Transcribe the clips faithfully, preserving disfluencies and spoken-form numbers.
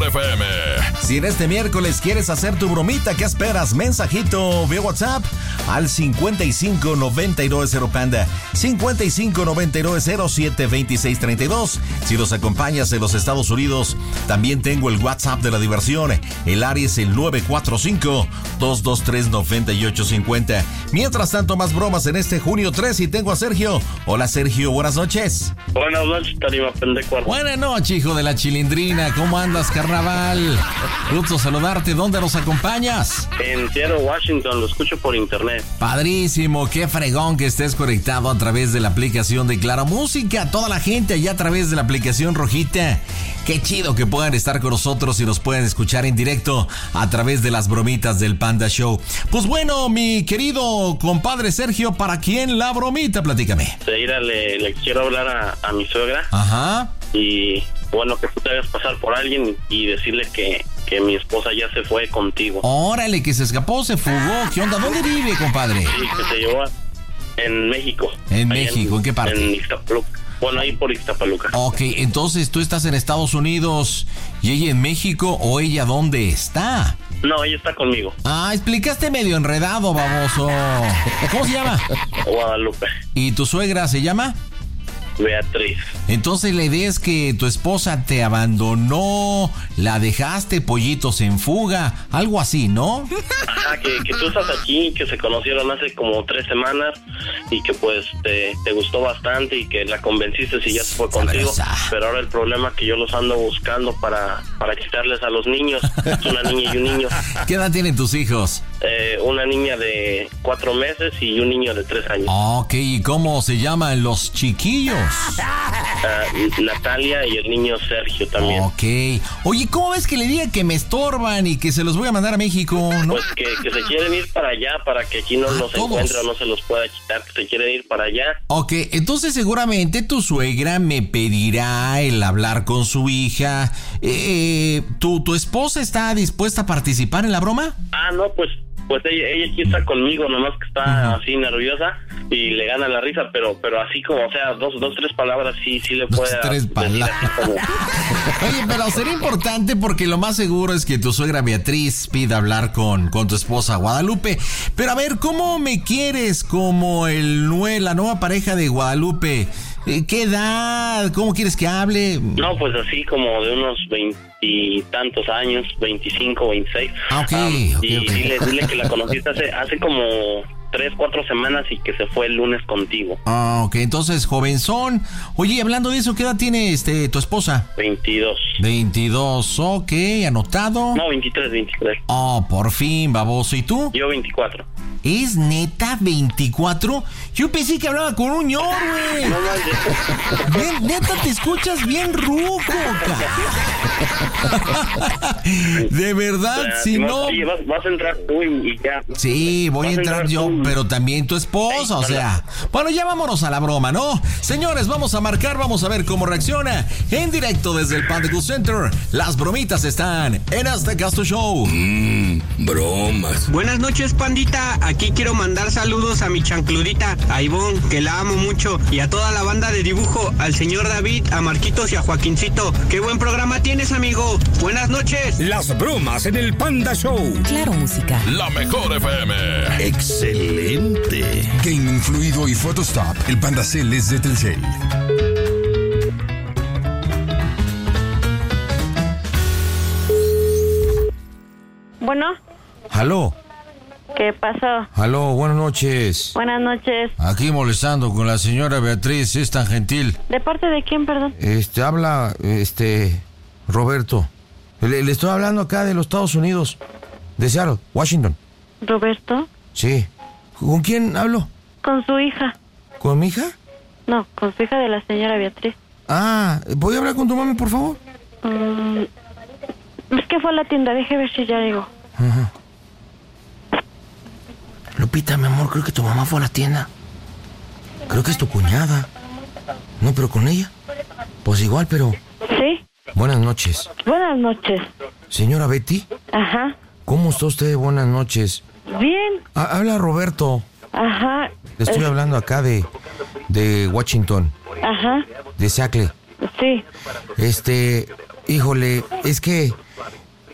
F M. Si en este miércoles quieres hacer tu bromita, ¿qué esperas? Mensajito vía WhatsApp al cincuenta y cinco noventa y dos cero Panda, cincuenta y cinco noventa y dos cero siete veintiséis treinta y dos. Si los acompañas en los Estados Unidos, también tengo el WhatsApp de la diversión. El área es el nueve cuatro cinco dos dos tres nueve ocho cinco cero. Mientras tanto, más bromas en este junio tres y tengo a Sergio. Hola Sergio, buenas noches. Buenas noches, Tarima Pendecuardo. Buenas noches, hijo de la chilindrina. ¿Cómo andas, carnaval? Gusto saludarte. ¿Dónde nos acompañas? En Seattle, Washington. Lo escucho por internet. Padrísimo. Qué fregón que estés conectado a través de la aplicación de Claro Música. Toda la gente allá a través de la aplicación rojita. Qué chido que puedan estar con nosotros y nos puedan escuchar en directo a través de las bromitas del Panda Show. Pues bueno, mi querido compadre Sergio, ¿para quién la bromita? Platícame. Seira, le, le quiero hablar a, a mi suegra. Ajá. Y bueno, que tú te hagas pasar por alguien y decirle que, que mi esposa ya se fue contigo. Órale, que se escapó, se fugó. ¿Qué onda? ¿Dónde vive, compadre? Sí, que se llevó a, en México. En México, ¿en, ¿en qué parte? En Ixtapaluca. Bueno, ahí por Ixtapaluca. Ok, entonces tú estás en Estados Unidos y ella en México, ¿o ella dónde está? No, ella está conmigo. Ah, explicaste medio enredado, baboso. ¿Cómo se llama? Guadalupe. ¿Y tu suegra se llama? Beatriz. Entonces la idea es que tu esposa te abandonó, la dejaste, pollitos en fuga, algo así, ¿no? Ajá, que, que tú estás aquí, que se conocieron hace como tres semanas y que pues te, te gustó bastante y que la convenciste y ya se fue contigo. Pero ahora el problema es que yo los ando buscando para, para quitarles a los niños. Es una niña y un niño. ¿Qué edad tienen tus hijos? Eh, una niña de cuatro meses y un niño de tres años. Ok, ¿y cómo se llaman los chiquillos? Uh, Natalia y el niño Sergio también. Ok. Oye, ¿cómo ves que le diga que me estorban y que se los voy a mandar a México, no? Pues que, que se quieren ir para allá para que aquí no ¿A los todos? encuentre o no se los pueda quitar, que se quieren ir para allá. Ok, entonces seguramente tu suegra me pedirá el hablar con su hija. Eh, ¿tu, ¿Tu esposa está dispuesta a participar en la broma? Ah, no, pues pues ella, ella aquí está conmigo, nomás que está uh-huh. así nerviosa y le gana la risa, pero pero así como, o sea, dos, dos tres palabras sí, sí le puede Dos, tres palabras. Como... Oye, pero sería importante porque lo más seguro es que tu suegra Beatriz pida hablar con, con tu esposa Guadalupe. Pero a ver, ¿cómo me quieres como el nue, la nueva pareja de Guadalupe? ¿Qué edad? ¿Cómo quieres que hable? No, pues así como de unos veintitantos años, veinticinco, veintiséis. Ah, ok, um, okay, y okay. Dile, dile que la conociste hace, hace como tres, cuatro semanas y que se fue el lunes contigo. Ah, ok, entonces jovenzón. Oye, hablando de eso, ¿qué edad tiene este tu esposa? veintidós. veintidós, ok, anotado. No, veintitrés, veintitrés. Oh, por fin, baboso. ¿Y tú? Yo veinticuatro. ¿Es neta veinticuatro? Yo pensé que hablaba con un ñor, güey. No manches. Neta, te escuchas bien ruco, cara. De verdad, O sea, si vas, no... oye, vas, vas a entrar tú y, y ya. Sí, voy a entrar yo, tú. pero también tu esposa, o sea... Bueno, ya vámonos a la broma, ¿no? Señores, vamos a marcar, vamos a ver cómo reacciona. En directo desde el Panda Cool Center, las bromitas están en Hazte Caso Show. Mmm, bromas. Buenas noches, pandita. Aquí quiero mandar saludos a mi chancludita, a Ivonne, que la amo mucho, y a toda la banda de dibujo, al señor David, a Marquitos y a Joaquincito. ¡Qué buen programa tienes, amigo! Buenas noches. Las bromas en el Panda Show. Claro Música. La mejor F M. Excelente. Gaming Fluido y Photostop, el Panda Cell es de Telcel. Bueno. ¿Aló? ¿Qué pasó? Aló, buenas noches. Buenas noches. Aquí molestando con la señora Beatriz, es tan gentil. ¿De parte de quién, perdón? Este, habla, este, Roberto. Le, le estoy hablando acá de los Estados Unidos, de Seattle, Washington. ¿Roberto? Sí. ¿Con quién hablo? Con su hija. ¿Con mi hija? No, con su hija de la señora Beatriz. Ah, ¿voy a hablar con tu mami, por favor? Mm, es que fue a la tienda, deje ver si ya llegó. Ajá. Lupita, mi amor, creo que tu mamá fue a la tienda. Creo que es tu cuñada. No, pero con ella. Pues igual, pero... ¿Sí? Buenas noches. Buenas noches. Señora Betty. Ajá. ¿Cómo está usted? Buenas noches. Bien. Ah, habla Roberto. Ajá. Le estoy es... hablando acá de... de Washington. Ajá. De Seattle. Sí. Este... Híjole, es que...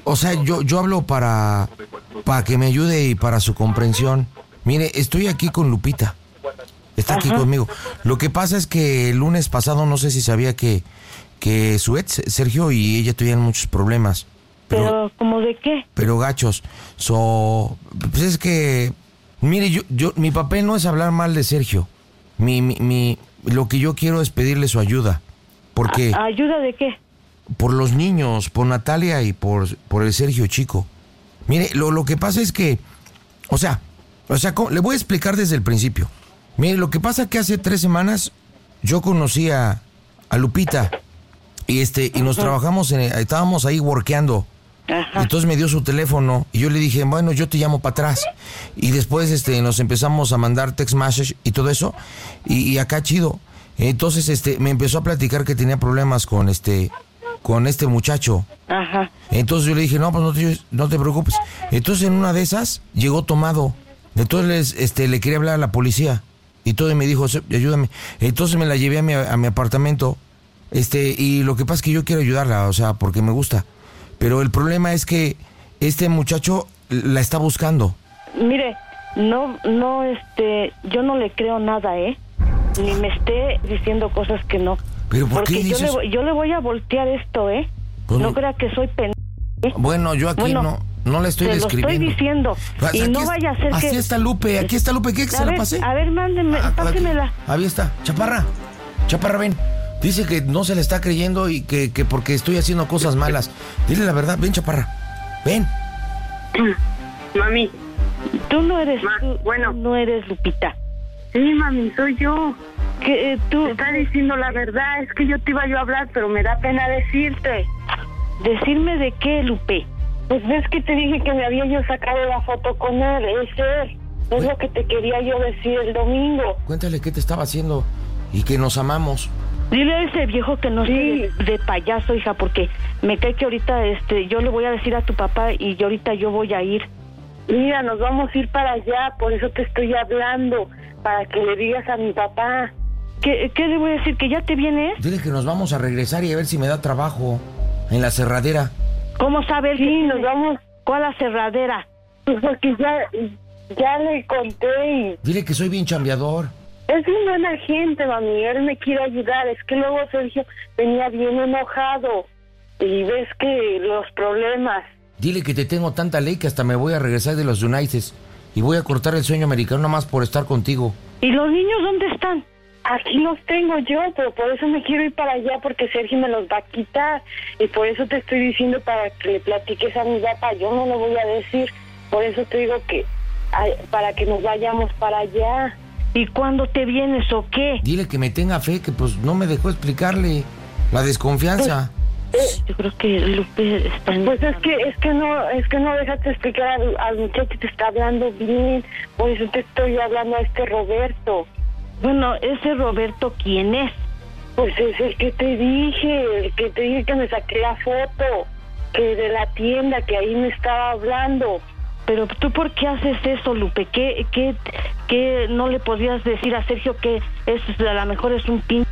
o sea, yo, yo hablo para, para que me ayude y para su comprensión. Mire, estoy aquí con Lupita. Está aquí Ajá. conmigo. Lo que pasa es que el lunes pasado, no sé si sabía que, que su ex, Sergio, y ella tuvieron muchos problemas. Pero, ¿Pero ¿cómo de qué? Pero gachos. So, pues es que, mire, yo, yo, mi papel no es hablar mal de Sergio. Mi, mi, mi, lo que yo quiero es pedirle su ayuda. Porque... ¿A, ¿Ayuda de qué? Por los niños, por Natalia y por, por el Sergio chico. Mire, lo, lo que pasa es que, o sea, o sea, le voy a explicar desde el principio. Mire, lo que pasa es que hace tres semanas yo conocí a, a Lupita y este y nos Ajá. trabajamos, en, estábamos ahí workeando. Ajá. Entonces me dio su teléfono y yo le dije, bueno, yo te llamo para atrás. Y después este nos empezamos a mandar text message y todo eso. Y, y acá chido. Entonces este me empezó a platicar que tenía problemas con este con este muchacho. Ajá. Entonces yo le dije, no, pues no te, no te preocupes. Entonces en una de esas llegó tomado. Entonces este le quería hablar a la policía. Y todo y me dijo, ayúdame. Entonces me la llevé a mi, a mi apartamento. Este, y lo que pasa es que yo quiero ayudarla, o sea, porque me gusta. Pero el problema es que este muchacho la está buscando. Mire, no, no, este, yo no le creo nada, ¿eh? Ni me esté diciendo cosas que no. ¿Pero por porque qué dices? Yo le, yo le voy a voltear esto, ¿eh? Pues no, no crea que soy pendejo. ¿eh? Bueno, yo aquí bueno, no, no la estoy te describiendo. Te lo estoy diciendo. Pues y no es, vaya a ser así que... Así está Lupe, aquí está Lupe, ¿qué? ¿Que se ver, la pasé? A ver, mándeme, ah, pásemela. Ahí está, Chaparra, Chaparra, ven. Dice que no se le está creyendo y que, que porque estoy haciendo cosas malas. Dile la verdad, ven, Chaparra, ven. Mami. Tú no eres, Ma, tú, bueno. tú no eres Lupita. Sí, mami, soy yo. Que eh, tú... Te está diciendo la verdad, es que yo te iba yo a hablar, pero me da pena decirte. ¿Decirme de qué, Lupe? Pues ves que te dije que me había yo sacado la foto con él, es él. Es lo que te quería yo decir el domingo. Cuéntale qué te estaba haciendo y que nos amamos. Dile a ese viejo que no sí. esté de, de payaso, hija, porque me cae que ahorita este yo le voy a decir a tu papá y yo ahorita yo voy a ir. Mira, nos vamos a ir para allá, por eso te estoy hablando, para que le digas a mi papá. ¿Qué, qué le voy a decir? ¿Que ya te vienes? Dile que nos vamos a regresar y a ver si me da trabajo en la cerradera. ¿Cómo saber? Sí, nos vamos. ¿Cuál la cerradera? Pues porque ya, ya le conté y... Dile que soy bien chambeador. Es un buena gente, mami, él me quiere ayudar. Es que luego Sergio venía bien enojado y ves que los problemas... Dile que te tengo tanta ley que hasta me voy a regresar de los United y voy a cortar el sueño americano nomás por estar contigo. ¿Y los niños dónde están? Aquí los tengo yo, pero por eso me quiero ir para allá, porque Sergio me los va a quitar. Y por eso te estoy diciendo para que le platiques a mi papá. Yo no le voy a decir, por eso te digo que para que nos vayamos para allá. ¿Y cuándo te vienes o qué? Dile que me tenga fe, que pues no me dejó explicarle la desconfianza. Pues, yo creo que Lupe está en... Pues es que es que no es que no dejaste explicar al, al muchacho que te está hablando bien. Por eso te estoy hablando a este Roberto. Bueno, ese Roberto, ¿quién es? Pues es el que te dije, el que te dije que me saqué la foto, que de la tienda, que ahí me estaba hablando. Pero tú, ¿por qué haces eso, Lupe? ¿Qué, qué, qué no le podrías decir a Sergio que es, a lo mejor es un pin...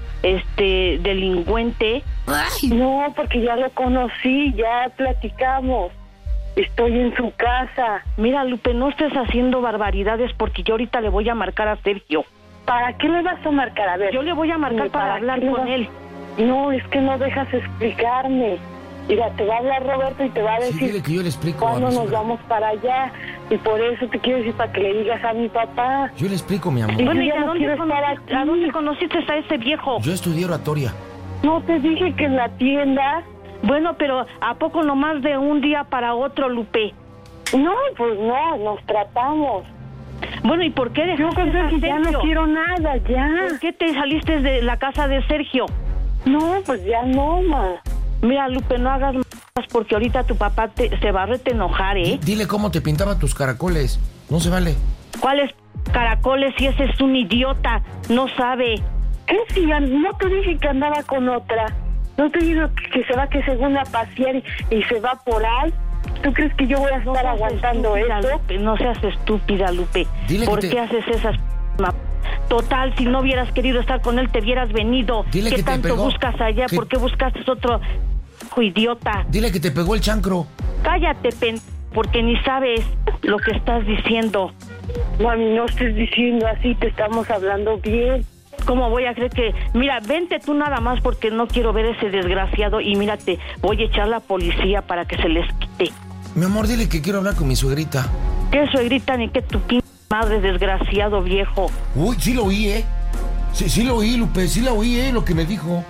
este, delincuente? Ay. No, porque ya lo conocí, ya platicamos. Estoy en su casa. Mira, Lupe, no estés haciendo barbaridades porque yo ahorita le voy a marcar a Sergio. ¿Para qué le vas a marcar? A ver. Yo le voy a marcar para, para hablar con él. No, es que no dejas explicarme. Mira, te va a hablar Roberto y te va a decir... Sí, dile que yo le explico. Cuándo nos vamos para allá. Y por eso te quiero decir para que le digas a mi papá. Yo le explico, mi amor. Y bueno, ¿y a, no dónde cono- ¿a dónde conociste a ese viejo? Yo estudié oratoria. No te dije que en la tienda... Bueno, pero ¿a poco nomás de un día para otro, Lupe? No, pues no, nos tratamos. Bueno, ¿y por qué dejaste a Sergio? Ya no quiero nada, ya. ¿Por qué te saliste de la casa de Sergio? No, pues ya no, ma. Mira, Lupe, no hagas más porque ahorita tu papá te, se va a rete enojar, ¿eh? D- dile cómo te pintaba tus caracoles. No se vale. ¿Cuáles caracoles si ese es un idiota? No sabe. ¿Qué si ya no te dije que andaba con otra? ¿No te digo que, que se va que según a pasear y, y se va por ahí? ¿Tú crees que yo voy a estar no aguantando eso? Lupe, no seas estúpida, Lupe. Dile ¿Por que qué te... haces esas p... Total, si no hubieras querido estar con él, te hubieras venido. Dile ¿Qué que tanto te pegó, buscas allá? que... ¿Por qué buscaste otro viejo idiota. Dile que te pegó el chancro. Cállate, pen... porque ni sabes lo que estás diciendo. Mami, no estés diciendo así, te estamos hablando bien. ¿Cómo voy a creer que...? Mira, vente tú nada más porque no quiero ver ese desgraciado y mírate, voy a echar a la policía para que se les quite. Mi amor, dile que quiero hablar con mi suegrita. ¿Qué suegrita ni qué tu p... madre, desgraciado viejo? Uy, sí lo oí, ¿eh? Sí, sí lo oí, Lupe, sí lo oí, ¿eh? Lo que me dijo.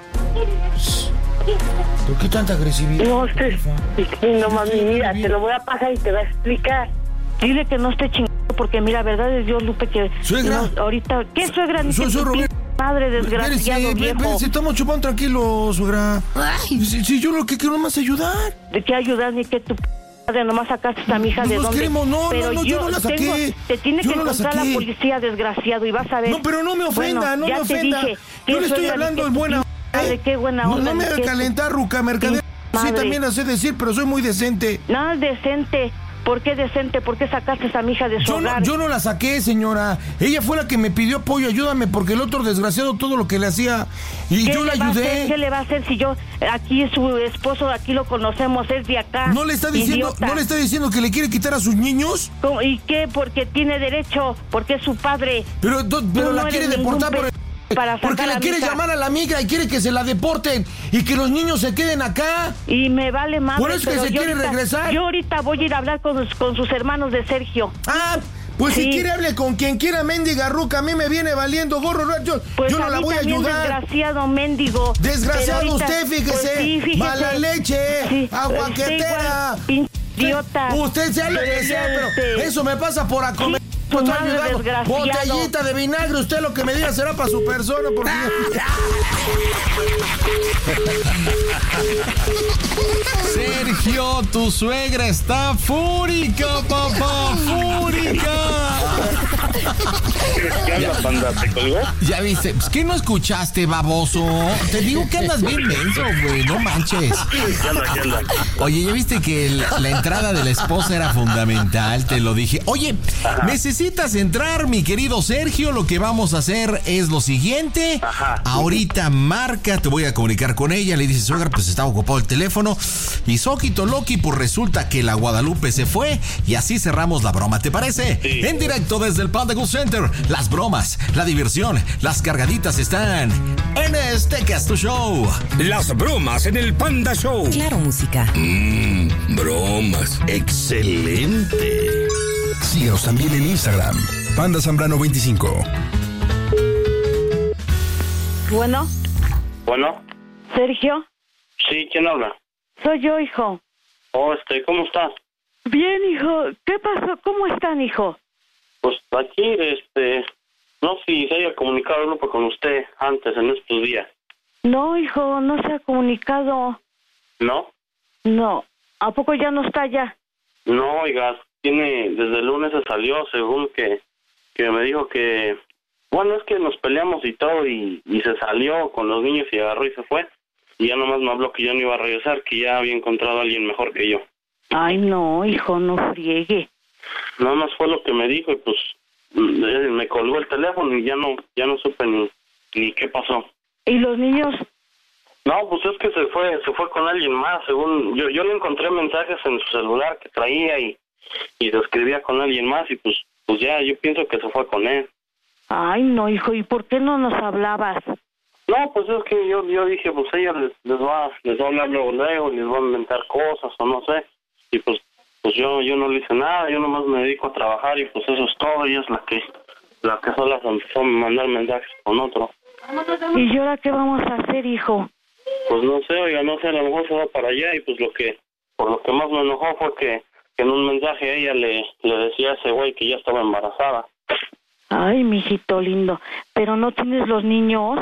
¿Por qué tanta agresividad? No estés diciendo, mami, mira, te lo voy a pasar y te va a explicar. Dile que no esté chingando porque mira, verdad es Dios, Lupe, que... ¿Suegra? No, ahorita... ¿Qué suegra ni Soy, qué soy tu Roberto. p... madre, desgraciado Espérese, viejo? espérese, estamos chupando tranquilo, suegra. Si, si yo lo que quiero más ayudar. ¿De qué ayudar ni que tu p... madre nomás sacaste a mi hija No de nos dónde? queremos, no, pero no, no, yo no la saqué. Tengo, te tiene Yo que no la encontrar la saqué. policía, desgraciado, y vas a ver. No, pero no me ofenda, Bueno, no ya me te ofenda. dije, Yo ¿qué le estoy suegra hablando ni en qué buena tu p... madre, qué buena No, onda, no me ni haga qué tu calentar, ruca, mercader. Sí, madre. también la sé decir, pero soy muy decente. Nada decente. ¿Por qué decente? ¿Por qué sacaste a mi hija de su Yo hogar? no, yo no la saqué, señora. Ella fue la que me pidió apoyo, ayúdame, porque el otro desgraciado todo lo que le hacía y ¿Qué yo la le va a hacer? ayudé. ¿Qué le va a hacer si yo aquí su esposo, aquí lo conocemos, es de acá? ¿No le está diciendo, idiota? no le está diciendo que le quiere quitar a sus niños? ¿Cómo? ¿Y qué? Porque tiene derecho, porque es su padre. Pero, do- pero Tú la no quiere eres deportar ningún por el... pe- para Porque sacar le a quiere mi hija. llamar a la migra y quiere que se la deporten y que los niños se queden acá. Y me vale más. Por eso que se quiere regresar. Yo ahorita voy a ir a hablar con, sus- con sus hermanos de Sergio. Ah, pues Sí. si quiere hable con quien quiera, mendiga ruca, a mí me viene valiendo gorro, yo, Pues yo no a la mí voy a también, ayudar. desgraciado mendigo. Desgraciado Pero ahorita- usted, fíjese, pues sí, fíjese. mala leche, Sí, aguaquetera. usted igual, pinche idiota. Usted sea lo que sea, pero Este, eso me pasa por acomer. Sí, tu Estoy madre, ayudando. desgraciado. Botellita de vinagre, usted lo que me diga será para su persona, porque... Sergio, tu suegra está fúrica, papá, fúrica. ¿Qué onda, panda? ¿Te colgó? Ya viste, pues, ¿qué no escuchaste, baboso? Te digo que andas bien menso, güey, no manches. ¿Qué onda, qué onda? Oye, ya viste que el- la entrada de la esposa era fundamental, te lo dije. Oye, necesitas entrar, mi querido Sergio. Lo que vamos a hacer es lo siguiente. Ajá. Ahorita marca, te voy a comunicar con ella. Le dices, suegra, pues está ocupado el teléfono. Y Soquito Loki, pues resulta que la Guadalupe se fue. Y así cerramos la broma, ¿te parece? Sí. En directo desde el Panda Cool Center. Las bromas, la diversión, las cargaditas están en este Casto Show. Las bromas en el Panda Show. Claro, música. Mmm, bromas. Excelente. Síguenos también en Instagram. Panda Zambrano veinticinco. Bueno, Bueno, Sergio, sí, ¿quién habla? soy yo, hijo. Oh, este, ¿cómo estás? Bien, hijo. ¿Qué pasó? ¿Cómo están, hijo? Pues aquí, este, no sé si se haya comunicado el grupo con usted antes, en estos días, No, hijo, no se ha comunicado. ¿no? No. ¿A poco ya no está allá? No, oiga, tiene, desde el lunes se salió, según que, que me dijo que, bueno, es que nos peleamos y todo, y, y se salió con los niños y agarró y se fue, y ya nomás me habló que ya no iba a regresar, que ya había encontrado a alguien mejor que yo. Ay, no, hijo, no friegue. Nada más fue lo que me dijo y pues mm, me colgó el teléfono y ya no, ya no supe ni, ni qué pasó. ¿Y los niños? No, pues es que se fue, se fue con alguien más, según yo, yo le encontré mensajes en su celular que traía y, y se escribía con alguien más y pues, pues ya, yo pienso que se fue con él. Ay, no, hijo, ¿y por qué no nos hablabas? No, pues es que yo, yo dije, pues ella les, les va, les va a hablar luego, luego, les va a inventar cosas o no sé, y pues, pues yo, yo no le hice nada, yo nomás me dedico a trabajar y pues eso es todo, ella es la que, la que sola se empezó a mandar mensajes con otro. ¿Y ahora qué vamos a hacer, hijo? Pues no sé, oiga, no sé, a lo mejor se va para allá y pues lo que, por lo que más me enojó fue que, que en un mensaje a ella le, le decía a ese güey que ya estaba embarazada. Ay, mijito lindo, ¿pero no tienes los niños?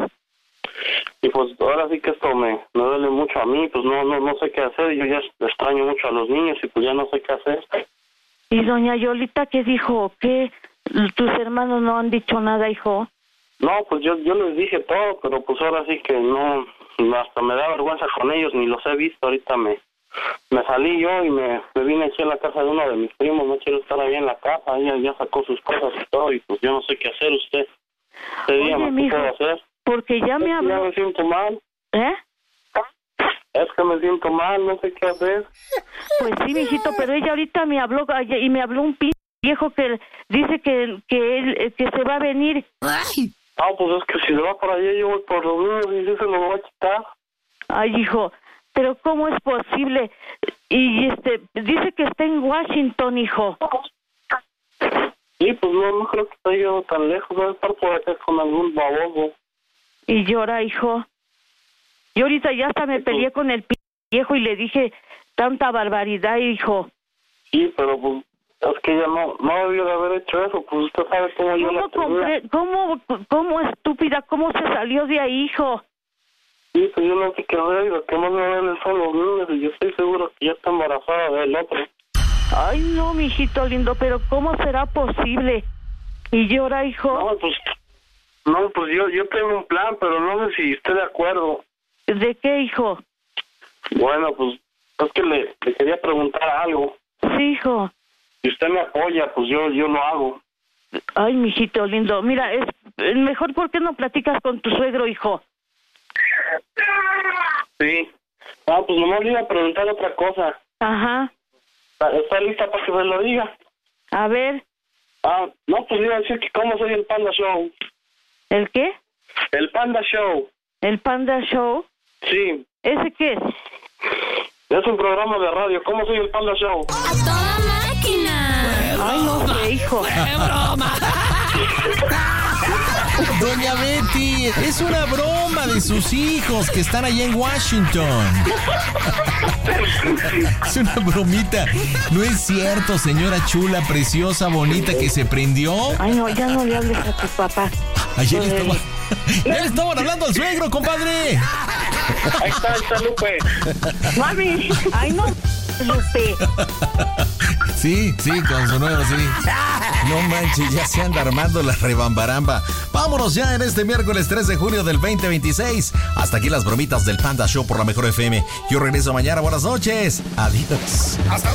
Y pues ahora sí que esto me, me duele mucho a mí, pues no, no, no sé qué hacer, yo ya extraño mucho a los niños y pues ya no sé qué hacer. ¿Y doña Yolita qué dijo? ¿Qué? ¿Tus hermanos no han dicho nada, hijo? No, pues yo, yo les dije todo, pero pues ahora sí que no, hasta me da vergüenza con ellos, ni los he visto, ahorita me, me salí yo y me, me vine aquí a la casa de uno de mis primos, no quiero estar ahí en la casa, ella ya sacó sus cosas y todo, y pues yo no sé qué hacer usted. Usted dígame, ¿qué puedo hacer? Porque ya me Ya habló... me siento mal. ¿Eh? Es que me siento mal, no sé qué hacer. Pues sí, mijito, pero ella ahorita me habló y me habló un p... viejo que dice que, que él que se va a venir. Ay. Ah, pues es que si se va por allá, yo voy por los niños y yo se los voy a quitar. Ay, hijo, pero ¿cómo es posible? Y este, dice que está en Washington, hijo. Sí, pues no, no creo que esté llegando tan lejos, va a estar por acá con algún baboso. Y llora, hijo. Yo ahorita ya hasta me peleé con el p... viejo y le dije tanta barbaridad, hijo. Sí, pero pues... Es que ella no, no debió de haber hecho eso, pues usted sabe cómo yo la compré, ¿Cómo, cómo estúpida, cómo se salió de ahí, hijo? Sí, pues yo no sé qué ver, y lo que más me duele son los niños, y yo estoy seguro que ya está embarazada del otro. Ay, no, mijito lindo, pero ¿cómo será posible? ¿Y llora, hijo? No, pues, no, pues yo, yo tengo un plan, pero no sé si esté de acuerdo. ¿De qué, hijo? Bueno, pues, es que le, le quería preguntar algo. Sí, hijo. Si usted me apoya, pues yo yo lo hago. Ay, mijito lindo. Mira, es mejor, ¿por qué no platicas con tu suegro, hijo? Sí. Ah, pues nomás le iba a preguntar otra cosa. Ajá. ¿Está lista para que me lo diga? A ver. Ah, no, pues le iba a decir que cómo soy el Panda Show. ¿El qué? El Panda Show. ¿El Panda Show? Sí. ¿Ese qué es? Es un programa de radio. ¿Cómo soy el Panda Show? ¡A toda máquina! Ay, no sé, hijo. ¡Qué broma! Doña Betty, es una broma de sus hijos que están allá en Washington. Es una bromita. No es cierto, señora chula, preciosa, bonita, que se prendió. Ay, no, ya no le hables a tu papá. Ayer le estaban, ya le estaban hablando al suegro, compadre. Ahí está, ahí está Lupe. Mami. Ay, no, Lupe. Sí, sí, con su nuevo, sí. No manches, ya se anda armando la rebambaramba. Vámonos ya en este miércoles tres de junio del veinte veintiséis. Hasta aquí las bromitas del Panda Show por la Mejor F M. Yo regreso mañana. Buenas noches. Adiós. Hasta